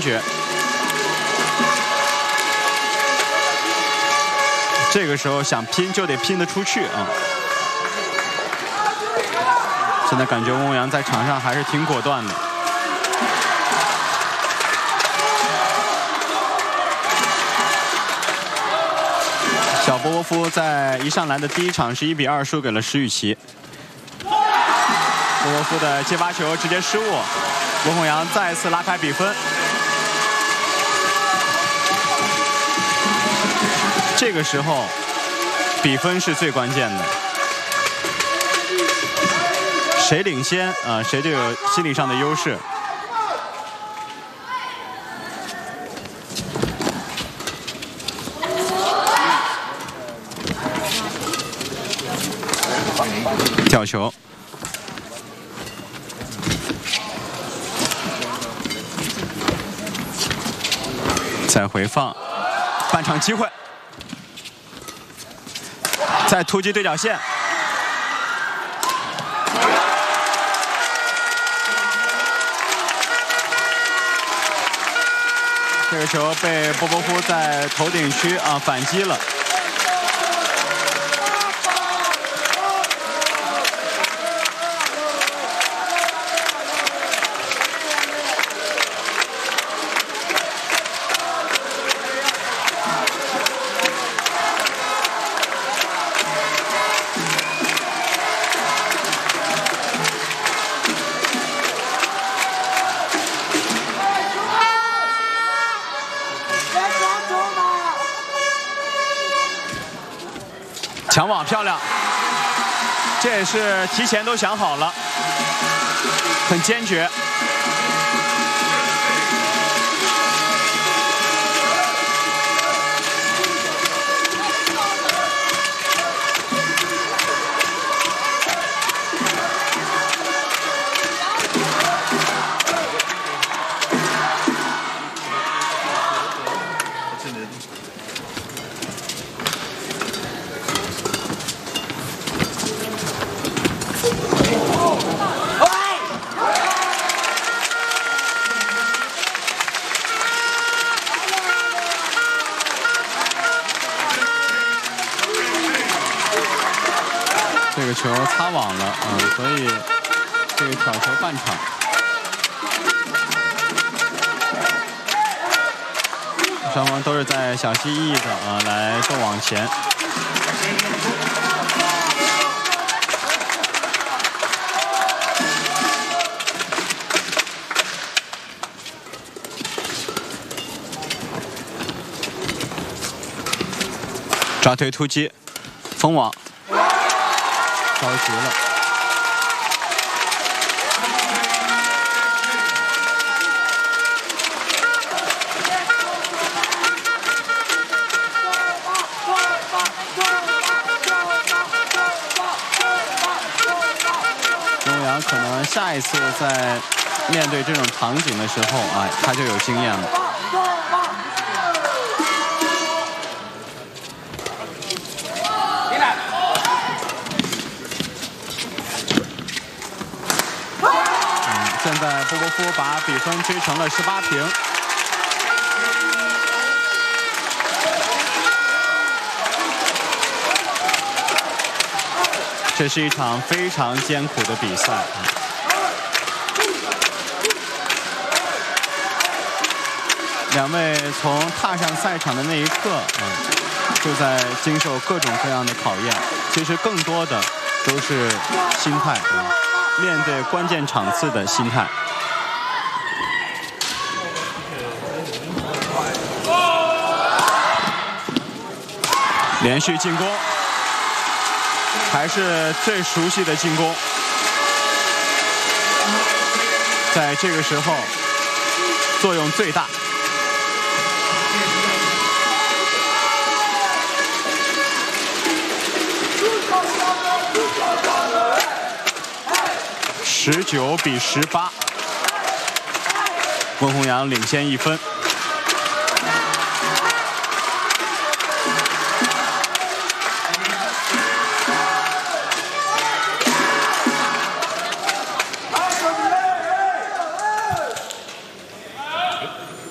决。这个时候想拼就得拼得出去啊！现在感觉翁阳在场上还是挺果断的。小波波夫在一上来的第一场是1比2输给了石宇奇。波波夫的接发球直接失误，翁宏阳再次拉开比分。这个时候，比分是最关键的。谁领先啊，谁就有心理上的优势。吊球，再回放，半场机会。再突击对角线，这个球被波波夫在头顶区反击了。抢网漂亮，这也是提前都想好了，很坚决。这个球擦网了所以这个挑球半场。双方都是在小心翼翼的来斗网前。抓推突击，封网。着急了，翁阳可能下一次在面对这种场景的时候他就有经验了。现在波波夫把比分追成了18平。这是一场非常艰苦的比赛。两位从踏上赛场的那一刻就在经受各种各样的考验。其实更多的都是心态面对关键场次的心态。连续进攻，还是最熟悉的进攻。在这个时候，作用最大。19比18，翁宏阳领先1分。